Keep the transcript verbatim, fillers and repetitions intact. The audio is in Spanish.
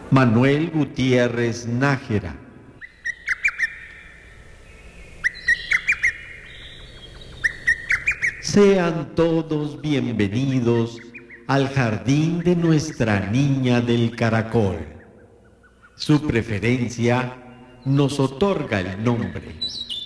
Manuel Gutiérrez Nájera. Sean todos bienvenidos al jardín de nuestra niña del caracol. Su preferencia nos otorga el nombre.